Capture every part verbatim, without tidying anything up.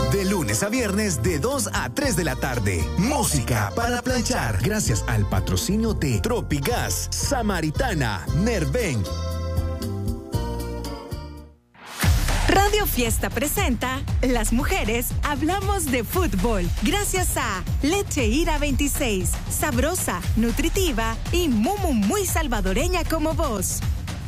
De lunes a viernes de dos a tres de la tarde. Música para planchar. Gracias al patrocinio de Tropigas, Samaritana, Nerven. Radio Fiesta presenta Las Mujeres Hablamos de Fútbol. Gracias a Leche Ira veintiséis, sabrosa, nutritiva y Mumu muy salvadoreña como vos.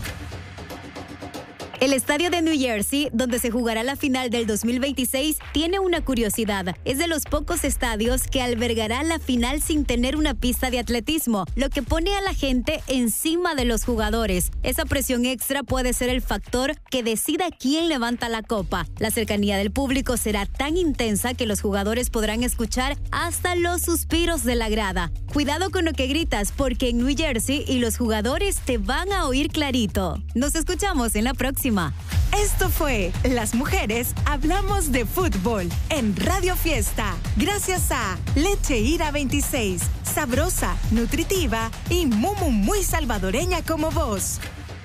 El estadio de New Jersey, donde se jugará la final del dos mil veintiséis, tiene una curiosidad. Es de los pocos estadios que albergará la final sin tener una pista de atletismo, lo que pone a la gente encima de los jugadores. Esa presión extra puede ser el factor que decida quién levanta la copa. La cercanía del público será tan intensa que los jugadores podrán escuchar hasta los suspiros de la grada. Cuidado con lo que gritas, porque en New Jersey y los jugadores te van a oír clarito. Nos escuchamos en la próxima. Esto fue Las Mujeres Hablamos de Fútbol en Radio Fiesta. Gracias a Leche Ira veintiséis, sabrosa, nutritiva y Mumu muy salvadoreña como vos.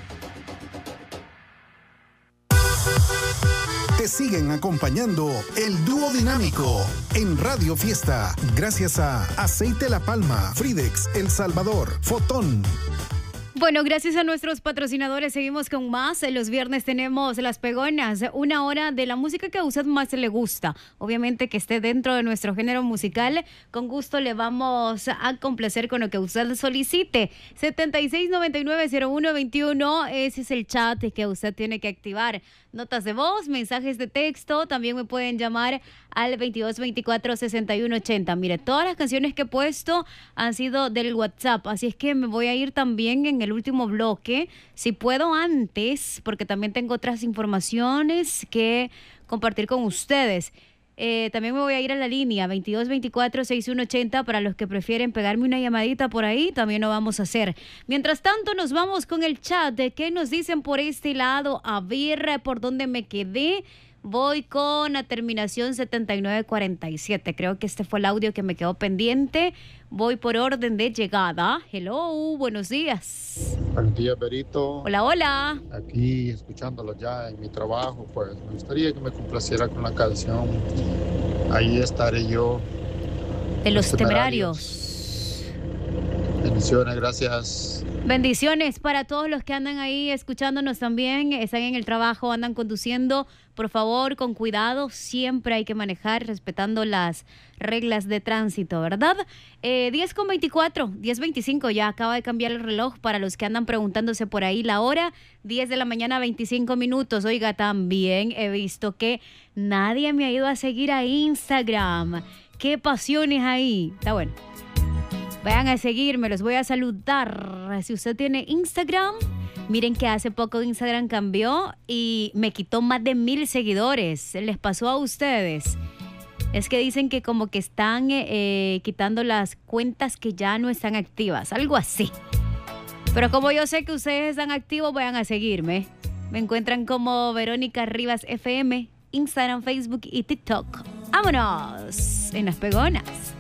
Te siguen acompañando el dúo dinámico en Radio Fiesta. Gracias a Aceite La Palma, Fridex El Salvador, Fotón. Bueno, gracias a nuestros patrocinadores seguimos con más. Los viernes tenemos Las Pegonas, una hora de la música que a usted más le gusta. Obviamente que esté dentro de nuestro género musical. Con gusto le vamos a complacer con lo que usted solicite. setenta y seis noventa y nueve cero uno veintiuno, ese es el chat que usted tiene que activar. Notas de voz, mensajes de texto, también me pueden llamar al veintidós veinticuatro sesenta y uno ochenta. Mire, todas las canciones que he puesto han sido del WhatsApp, así es que me voy a ir también en el último bloque, si puedo antes, porque también tengo otras informaciones que compartir con ustedes. Eh, también me voy a ir a la línea veintidós veinticuatro sesenta y uno ochenta para los que prefieren pegarme una llamadita por ahí, también lo vamos a hacer. Mientras tanto nos vamos con el chat de qué nos dicen por este lado. A ver por dónde me quedé. Voy con la terminación setenta y nueve cuarenta y siete. Creo que este fue el audio que me quedó pendiente. Voy por orden de llegada. Hello, buenos días. Buenos días, Berito. Hola, hola. Aquí escuchándolo ya en mi trabajo, pues me gustaría que me complaciera con la canción Ahí estaré yo. De los Temerarios. Bendiciones, gracias. Bendiciones para todos los que andan ahí escuchándonos también, están en el trabajo, andan conduciendo. Por favor, con cuidado, siempre hay que manejar respetando las reglas de tránsito, ¿verdad? Eh, diez con veinticuatro, diez veinticinco, ya acaba de cambiar el reloj para los que andan preguntándose por ahí la hora. diez de la mañana, veinticinco minutos. Oiga, también he visto que nadie me ha ido a seguir a Instagram. ¡Qué pasiones ahí! Está bueno. Vayan a seguirme, los voy a saludar. Si usted tiene Instagram, miren que hace poco Instagram cambió y me quitó más de mil seguidores. ¿Les pasó a ustedes? Es que dicen que como que están eh, quitando las cuentas que ya no están activas, algo así. Pero como yo sé que ustedes están activos, vayan a seguirme. Me encuentran como Verónica Rivas F M, Instagram, Facebook y TikTok. ¡Vámonos! En Las Pegonas.